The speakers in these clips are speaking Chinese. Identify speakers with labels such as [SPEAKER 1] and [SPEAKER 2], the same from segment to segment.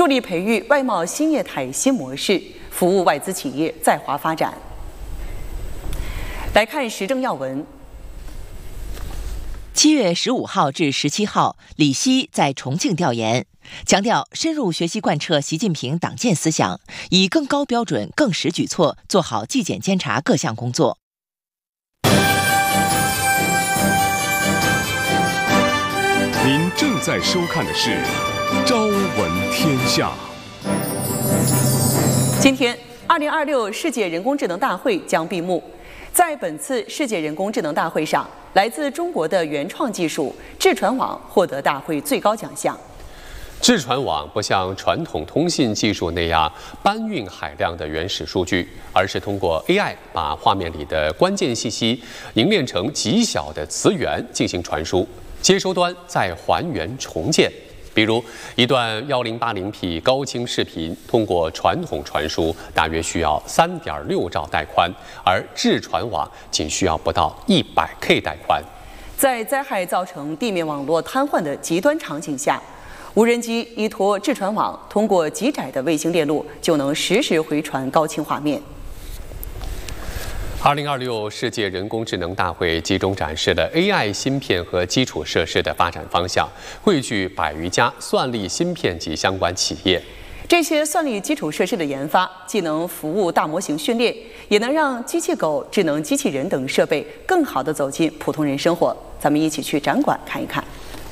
[SPEAKER 1] 助力培育外贸新业态新模式，服务外资企业在华发展。来看时政要闻。
[SPEAKER 2] 7月15号至17号，李希在重庆调研，强调深入学习贯彻习近平党建思想，以更高标准、更实举措做好纪检监察各项工作。
[SPEAKER 3] 您正在收看的是《朝闻天下》。
[SPEAKER 1] 今天，2026世界人工智能大会将闭幕。在本次世界人工智能大会上，来自中国的原创技术智传网获得大会最高奖项。
[SPEAKER 4] 智传网不像传统通信技术那样搬运海量的原始数据，而是通过 AI 把画面里的关键信息凝练成极小的词源进行传输，接收端再还原重建。比如一段1080p 高清视频，通过传统传输大约需要3.6兆带宽，而智传网仅需要不到100K 带宽。
[SPEAKER 1] 在灾害造成地面网络瘫痪的极端场景下，无人机依托智传网，通过极窄的卫星链路就能实时回传高清画面。
[SPEAKER 4] 2026世界人工智能大会集中展示了 AI 芯片和基础设施的发展方向，汇聚100余家算力芯片及相关企业。
[SPEAKER 1] 这些算力基础设施的研发，既能服务大模型训练，也能让机器狗、智能机器人等设备更好地走进普通人生活。咱们一起去展馆看一看。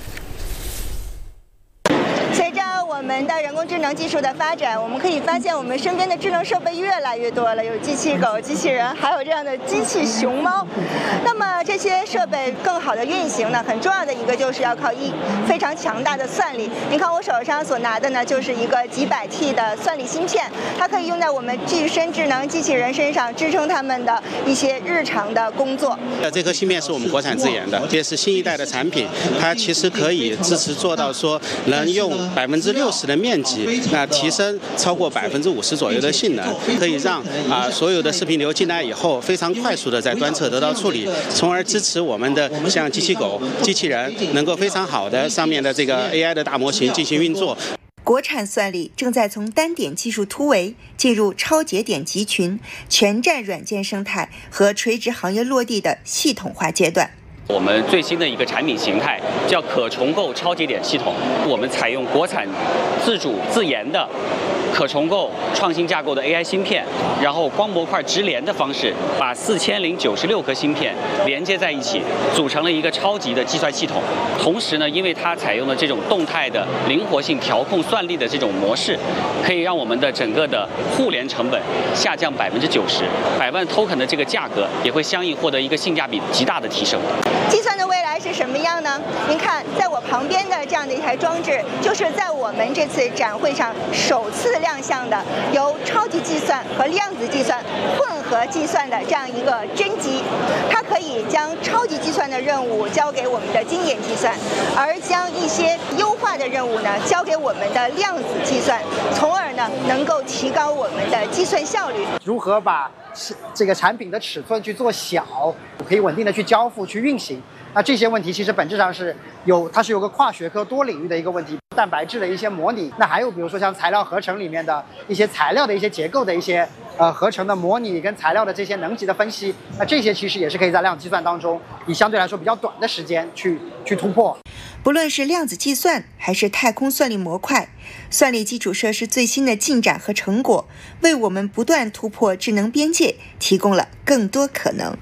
[SPEAKER 5] 我们的人工智能技术的发展，我们可以发现我们身边的智能设备越来越多了，有机器狗、机器人，还有这样的机器熊猫。那么这些设备更好的运行呢，很重要的一个就是要靠非常强大的算力。您看我手上所拿的呢，就是一个几百 T 的算力芯片，它可以用在我们具身智能机器人身上，支撑他们的一些日常的工作。
[SPEAKER 6] 这颗芯片是我们国产自研的，这是新一代的产品，它其实可以支持做到说能用60%的面积，那提升超过50%左右的性能，可以让所有的视频流进来以后，非常快速的在端侧得到处理，从而支持我们的像机器狗、机器人能够非常好的上面的这个 AI 的大模型进行运作。
[SPEAKER 5] 国产算力正在从单点技术突围进入超节点集群、全站软件生态和垂直行业落地的系统化阶段。
[SPEAKER 7] 我们最新的一个产品形态叫可重构超节点系统，我们采用国产自主自研的可重构创新架构的 AI 芯片，然后光模块直连的方式，把4096颗芯片连接在一起，组成了一个超级的计算系统。同时呢，因为它采用了这种动态的灵活性调控算力的这种模式，可以让我们的整个的互联成本下降90%，100万 token 的这个价格也会相应获得一个性价比极大的提升。
[SPEAKER 5] 计算的未来是什么样呢？您看，在我旁边的这样的一台装置，就是在我们这次展会上首次亮相的由超级计算和量子计算混合计算的这样一个真机。它可以将超级计算的任务交给我们的经典计算，而将一些优化的任务呢交给我们的量子计算，从而呢能够提高我们的计算效率。
[SPEAKER 8] 如何把这个产品的尺寸去做小，可以稳定的去交付、去运行。那这些问题其实本质上是它是有个跨学科多领域的一个问题，蛋白质的一些模拟，那还有比如说像材料合成里面的一些材料的一些结构的一些合成的模拟跟材料的这些能级的分析，那这些其实也是可以在量子计算当中以相对来说比较短的时间去突破。
[SPEAKER 5] 不论是量子计算还是太空算力模块，算力基础设施最新的进展和成果，为我们不断突破智能边界提供了更多可能。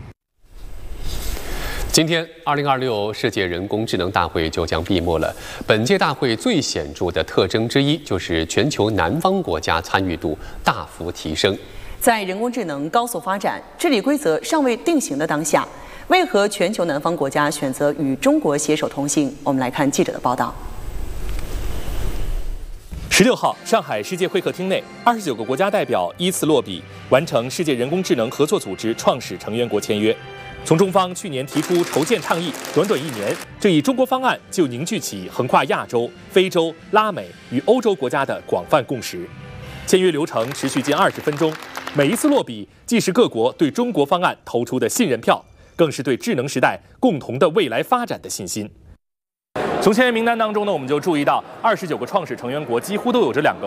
[SPEAKER 4] 今天，2026世界人工智能大会就将闭幕了。本届大会最显著的特征之一，就是全球南方国家参与度大幅提升。
[SPEAKER 1] 在人工智能高速发展、治理规则尚未定型的当下，为何全球南方国家选择与中国携手同行？我们来看记者的报道。
[SPEAKER 9] 16号，上海世界会客厅内，29个国家代表依次落笔，完成世界人工智能合作组织创始成员国签约。从中方去年提出筹建倡议，短短1年，这一中国方案就凝聚起横跨亚洲、非洲、拉美与欧洲国家的广泛共识。签约流程持续近20分钟，每一次落笔，既是各国对中国方案投出的信任票，更是对智能时代共同的未来发展的信心。从签约名单当中呢，我们就注意到29个创始成员国几乎都有着2个